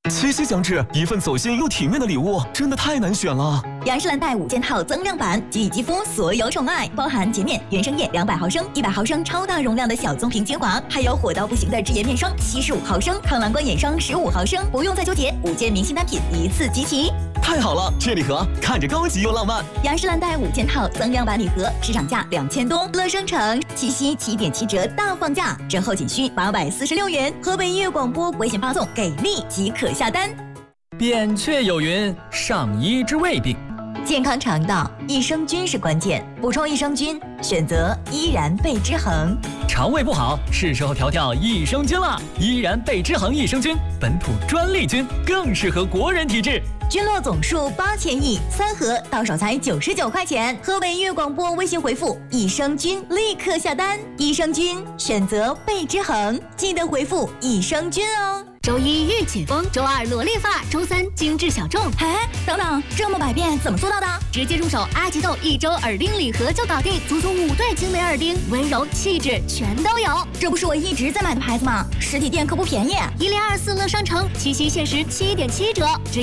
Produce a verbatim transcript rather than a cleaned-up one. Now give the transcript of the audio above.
七夕将至，一份走心又体面的礼物，真的太难选了。 雅诗兰黛五件套增量版，给予肌肤所有宠爱，包含洁面、原生液两百毫升、一百毫升超大容量的小棕瓶精华，还有火到不行的智颜面霜七十五毫升、抗蓝光眼霜十五毫升，不用再纠结，五件明星单品一次集齐。 太好了，这礼盒看着高级又浪漫。 雅诗兰黛五件套增量版礼盒，市场价两千多，乐生城七夕七点七折大放价，折后仅需八百四十六元。河北音乐广播微信发送给力即可下单。 扁鹊有云：上医之未病。 健康肠道，益生菌是关键，补充益生菌，选择依然贝之恒。 肠胃不好，是时候调调益生菌了。依然贝之恒益生菌，本土专利菌，更适合国人体质。 菌落总数八千亿，三盒到手才九十九块钱。河北音乐广播微信回复益生菌，立刻下单。益生菌选择贝之恒，记得回复益生菌哦。 周一御姐风，周二萝莉发，周三精致小众。 哎，等等，这么百变怎么做到的？ 直接入手阿吉豆一周耳钉礼盒就搞定，足足五对精美耳钉，温柔气质全都有。 这不是我一直在买的牌子吗？实体店可不便宜。 一零二四乐商城七夕限时七点七折。